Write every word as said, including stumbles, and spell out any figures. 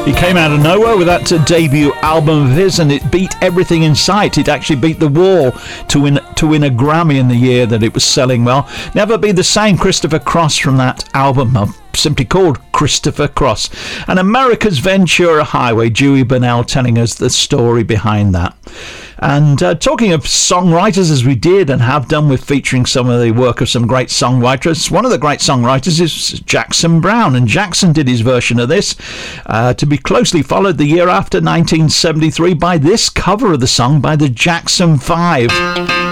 He came out of nowhere with that uh, debut album of his, and it beat everything in sight. It actually beat The Wall to win to win a Grammy in the year that it was selling well. Never Be the Same, Christopher Cross, from that album, uh, simply called Christopher Cross. And America's Ventura Highway, Dewey Burnell telling us the story behind that. And uh, talking of songwriters, as we did and have done with featuring some of the work of some great songwriters, one of the great songwriters is Jackson Browne, and Jackson did his version of this, uh, to be closely followed the year after, nineteen seventy-three, by this cover of the song by the Jackson Five.